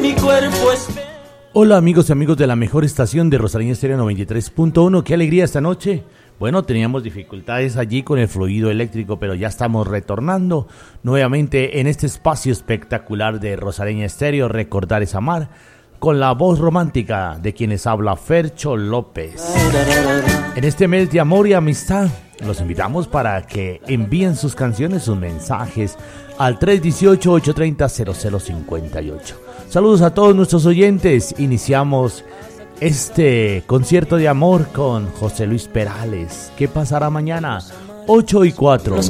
mi cuerpo espera. Hola amigos y amigos de la mejor estación de Rosario Estéreo 93.1. Qué alegría esta noche. Bueno, teníamos dificultades allí con el fluido eléctrico, pero ya estamos retornando nuevamente en este espacio espectacular de Rosario Estéreo, Recordar es Amar, con la voz romántica de quienes habla Fercho López. En este mes de amor y amistad, los invitamos para que envíen sus canciones, sus mensajes al 318-830-0058. Saludos a todos nuestros oyentes. Iniciamos este concierto de amor con José Luis Perales. ¿Qué pasará mañana? 8:04.